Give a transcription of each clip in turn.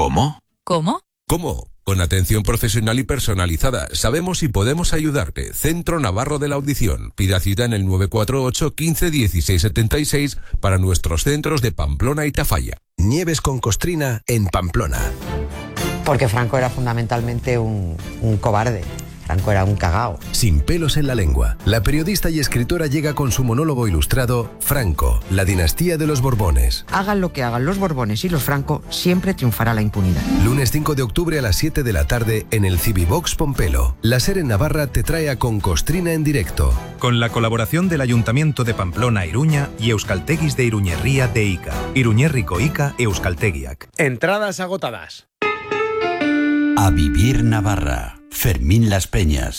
¿Cómo? ¿Cómo? ¿Cómo? Con atención profesional y personalizada. Sabemos y podemos ayudarte. Centro Navarro de la Audición. Pida cita en el 948 15 16 76 para nuestros centros de Pamplona y Tafalla. Nieves con Costrina en Pamplona. Porque Franco era fundamentalmente un cobarde. Franco era un cagao. Sin pelos en la lengua, la periodista y escritora llega con su monólogo ilustrado Franco, la dinastía de los Borbones. Hagan lo que hagan los Borbones y los Franco, siempre triunfará la impunidad. Lunes 5 de octubre a las 7 de la tarde en el Civivox Pompelo. La SER en Navarra te trae a Con Costrina en directo. Con la colaboración del Ayuntamiento de Pamplona Iruña y Euskalteguis de Iruñerría de Ica. Iruñerriko Ica Euskaltegiak. Entradas agotadas. A vivir Navarra. Fermín Las Peñas.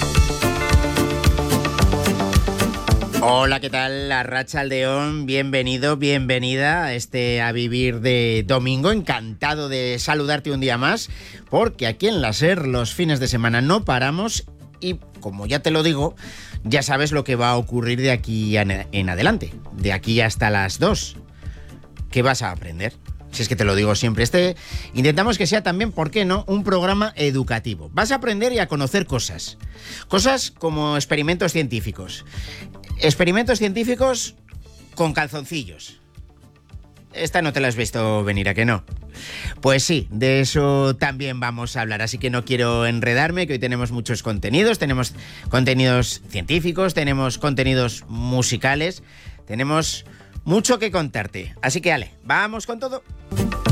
Hola, ¿qué tal? Arratsaldeon, bienvenido, bienvenida a este A Vivir de domingo. Encantado de saludarte un día más, porque aquí en la SER los fines de semana no paramos y, como ya te lo digo, ya sabes lo que va a ocurrir de aquí en adelante, de aquí hasta las 2. ¿Qué vas a aprender? Si es que te lo digo siempre. Intentamos que sea también, ¿por qué no?, un programa educativo. Vas a aprender y a conocer cosas. Cosas como experimentos científicos. Experimentos científicos con calzoncillos. Esta no te la has visto venir, ¿a que no? Pues sí, de eso también vamos a hablar. Así que no quiero enredarme, que hoy tenemos muchos contenidos. Tenemos contenidos científicos, tenemos contenidos musicales, tenemos mucho que contarte. Así que, ale, vamos con todo.